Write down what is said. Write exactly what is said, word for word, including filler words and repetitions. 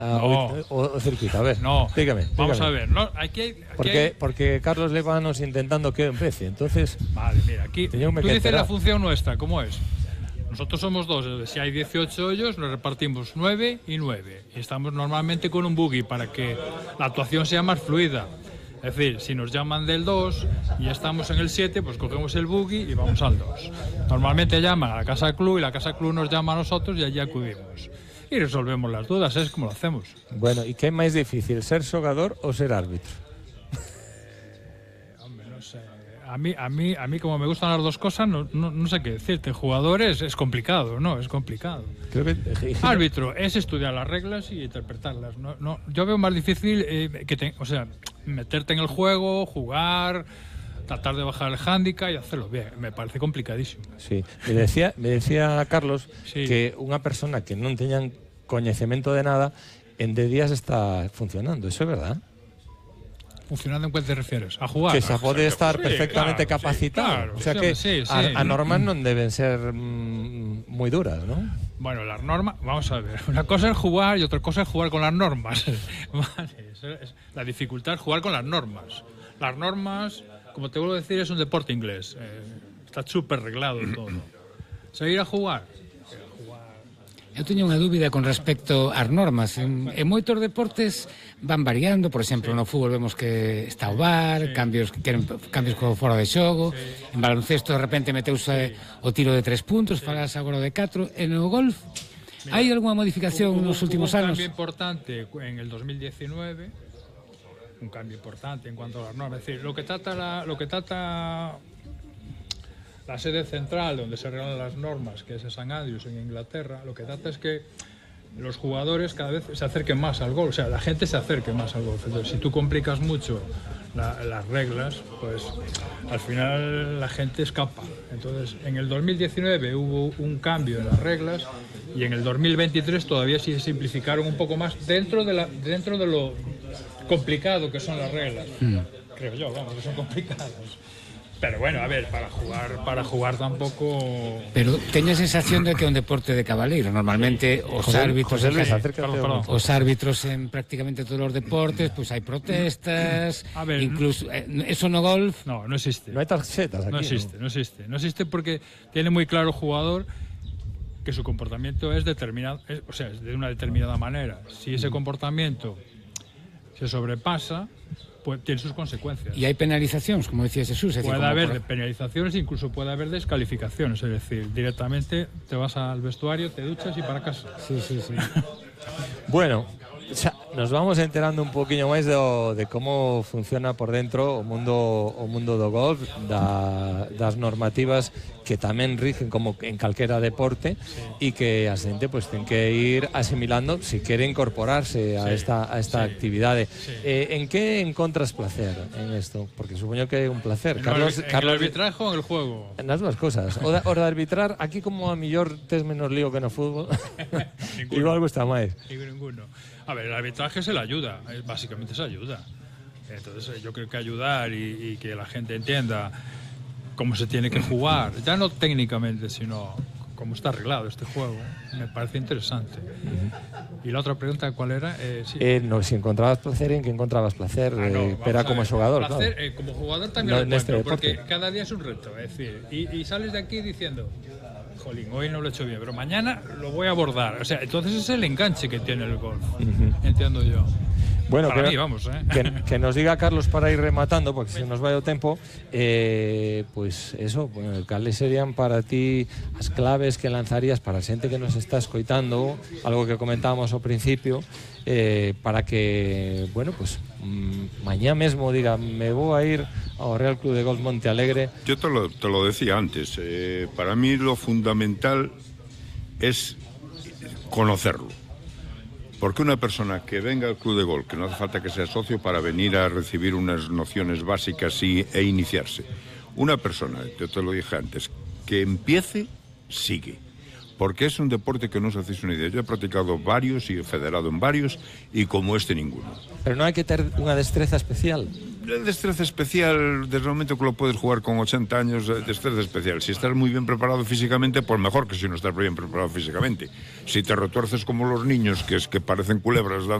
Ah, no. o, o circuito, a ver, no. dígame, Vamos dígame. a ver, no, aquí hay, aquí porque, hay... porque Carlos Levanos intentando que empiece, entonces... Vale, mira, aquí tú que dices enterar. la función nuestra, ¿cómo es? Nosotros somos dos, si hay dieciocho hoyos, nos repartimos nueve y nueve. Y estamos normalmente con un buggy para que la actuación sea más fluida. Es decir, si nos llaman del dos y estamos en el siete, pues cogemos el buggy y vamos al dos. Normalmente llaman a la Casa Club y la Casa Club nos llama a nosotros y allí acudimos. Y resolvemos las dudas, es como lo hacemos. Bueno, ¿y qué es más difícil, ser xogador o ser árbitro? Eh, hombre, no sé. A mí, a mí, a mí como me gustan las dos cosas, no, no, no sé qué decirte. Jugadores es complicado, ¿no? Es complicado. Creo que... Árbitro es estudiar las reglas y interpretarlas. No, no, yo veo más difícil eh, que te, o sea, meterte en el juego, jugar, tratar de bajar el hándicap y hacerlo bien. Me parece complicadísimo. Sí, me decía, me decía Carlos sí. que unha persona que non teñan coñecemento de nada en de días está funcionando, ¿eso es verdad? ¿Funcionando en qué te refieres? ¿A jugar? Que se puede estar sí, perfectamente claro, capacitado. Sí, claro, o sea sí, que sí, sí. a, a normas non deben ser mmm, muy duras, ¿no? Bueno, las normas, vamos a ver, una cosa es jugar y otra cosa es jugar con las normas. Vale, eso es, la dificultad es jugar con las normas. Las normas, como te vuelvo a decir, es un deporte inglés. Eh, está súper reglado todo. ¿Seguir a jugar? Eu teño unha dúbida con respecto ás normas. En, en moitos deportes van variando, por exemplo, sí. No fútbol vemos que está o V A R, sí. cambios que queren cambios como fora de xogo, sí. En baloncesto de repente meteuse sí. O tiro de tres puntos, sí. Falas agora de catro, e no golf hai algunha modificación hubo, nos últimos hubo un anos? Un cambio importante en el dos mil diecinueve, un cambio importante en cuanto a las normas, es decir, lo que trata la, lo que trata la sede central donde se arreglan las normas, que es en San Andrews, en Inglaterra, lo que trata es que los jugadores cada vez se acerquen más al golf, o sea, la gente se acerque más al golf. Entonces, si tú complicas mucho la, las reglas, pues al final la gente escapa. Entonces, en el dos mil diecinueve hubo un cambio en las reglas y en el dos mil veintitrés todavía sí se simplificaron un poco más dentro de, la, dentro de lo complicado que son las reglas. Mm. Creo yo, vamos, que son complicadas. Pero bueno, a ver, para jugar para jugar tampoco... Pero teño a sensación de que é un deporte de cabaleiro. Normalmente os José, árbitros José Luis, en, perdón, perdón. os árbitros en prácticamente todos os deportes, pues hai protestas, a ver, incluso eh, eso no golf. No, no existe. No hay tarjetas aquí. No existe, no, no existe. No existe porque tiene muy claro el jugador que su comportamiento es determinado, es, o sea, es de una determinada manera. Si ese comportamiento se sobrepasa, pues tiene sus consecuencias. Y hay penalizaciones, como decía Jesús. Es puede decir, haber por... penalizaciones, incluso puede haber descalificaciones, es decir, directamente te vas al vestuario, te duchas y para casa. Sí, sí, sí. Bueno, xa, nos vamos enterando un poquinho máis do, de como funciona por dentro o mundo o mundo do golf, da, das normativas que tamén rigen como en calquera deporte e sí. Que a xente pues, ten que ir asimilando se quere incorporarse a sí, esta, a esta sí, actividade. Sí. Eh, en que encontras placer en esto? Porque supoño que é un placer. En Carlos, el, Carlos, en el arbitraje o en el juego? En as dúas cosas. O de, o de arbitrar, aquí como a millor tes menos lío que no fútbol. Igual gusta máis. Ninguno. A ver, el arbitraje es la ayuda, básicamente es ayuda. Entonces yo creo que ayudar y, y que la gente entienda cómo se tiene que jugar, ya no técnicamente, sino cómo está arreglado este juego, me parece interesante. Uh-huh. Y la otra pregunta, ¿cuál era? Eh, sí. eh, no, si encontrabas placer, ¿en qué encontrabas placer? Ah, no, eh, pero como jugador, placer, claro. eh, como jugador también no, lo encuentro, este porque cada día es un reto, es decir, y, y sales de aquí diciendo... Jolín, hoy no lo he hecho bien, pero mañana lo voy a abordar. O sea, entonces es el enganche que tiene el golf. Uh-huh. Entiendo yo. Bueno, para que, mí, vamos, ¿eh? que, que nos diga Carlos para ir rematando, porque se nos vai o tempo, eh, pues eso, bueno, cales serían para ti as claves que lanzarías para a xente que nos está escoitando, algo que comentábamos ao principio, eh, para que, bueno, pues mmm, mañá mesmo diga, me vou a ir ao Real Club de Golf Monte Alegre. Yo te lo, te lo decía antes, eh, para mí lo fundamental es conocerlo. Porque una persona que venga al club de golf, que no hace falta que sea socio para venir a recibir unas nociones básicas y, e iniciarse. Una persona, yo te lo dije antes, que empiece, sigue. Porque es un deporte que no os hacéis una idea. Yo he practicado varios y he federado en varios y como este ninguno. Pero no hai que ter unha destreza especial. El destreza especial, desde el momento que lo puedes jugar con ochenta años, destreza especial. Si estás muy bien preparado físicamente, pues mejor que si no estás bien preparado físicamente. Si te retuerces como los niños, que es que parecen culebras